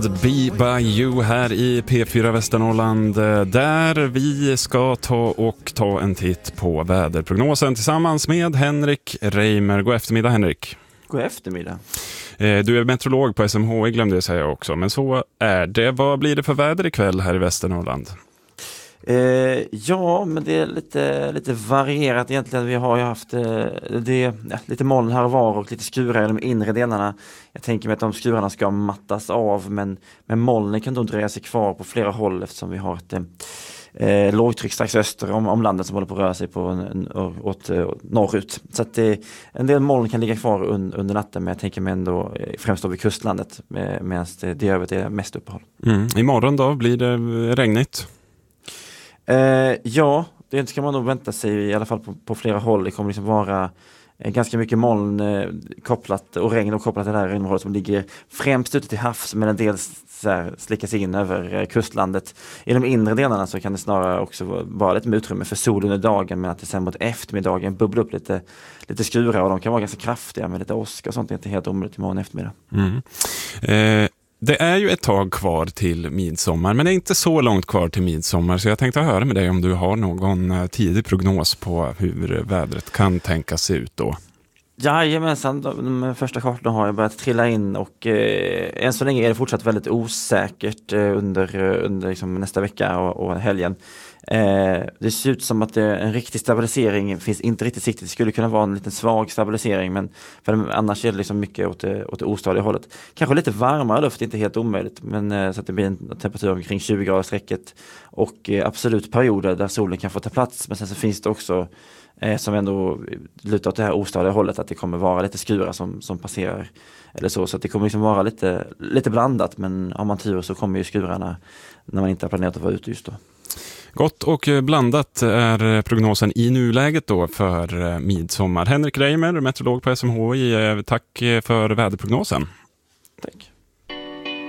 Be by you här i P4 Västernorrland, där vi ska ta en titt på väderprognosen tillsammans med Henrik Reimer. God eftermiddag, Henrik. God eftermiddag. Du är meteorolog på SMHI, glömde jag säga också, men så är det. Vad blir det för väder ikväll här i Västernorrland? Ja, men det är lite varierat egentligen. Vi har ju haft lite moln här och var och lite skurar i de inre delarna. Jag tänker mig att de skurarna ska mattas av, men molnen kan då dröja sig kvar på flera håll eftersom vi har ett lågtryck strax öster om landet som håller på att röra sig åt norrut. Så att en del moln kan ligga kvar under natten, men jag tänker mig ändå främst vid kustlandet medan det övrigt är mest uppehåll. Imorgon då blir det regnigt? Ja, det ska man nog vänta sig i alla fall på flera håll. Det kommer liksom vara ganska mycket moln kopplat och regn och kopplat till det här regnområdet som ligger främst ute till havs, men en del slickas in över kustlandet. I de inre delarna så kan det snarare också vara lite med utrymme för sol under dagen, men att det sen mot eftermiddagen bubblar upp lite skurar, och de kan vara ganska kraftiga med lite åska och sånt. Det är inte helt omöjligt imorgon eftermiddag. Det är ju ett tag kvar till midsommar, men det är inte så långt kvar till midsommar, så jag tänkte höra med dig om du har någon tidig prognos på hur vädret kan tänkas se ut då. Jajamensan, de första kartorna har jag börjat trilla in, och än så länge är det fortsatt väldigt osäkert under liksom nästa vecka och helgen. Det ser ut som att en riktig stabilisering finns inte riktigt siktigt. Det skulle kunna vara en liten svag stabilisering, men annars är det liksom mycket åt det ostadiga hållet. Kanske lite varmare luft, inte helt omöjligt, men så att det blir en temperatur omkring 20 grader sträcket, och absolut perioder där solen kan få ta plats. Men sen så finns det också som ändå lutar åt det här ostadiga hållet, att det kommer vara lite skurar som passerar eller så att det kommer liksom vara lite blandat, men har man tur så kommer ju skurarna när man inte har planerat att vara ute just då. Gott och blandat är prognosen i nuläget då för midsommar. Henrik Reimer, meteorolog på SMHI, tack för väderprognosen. Tack.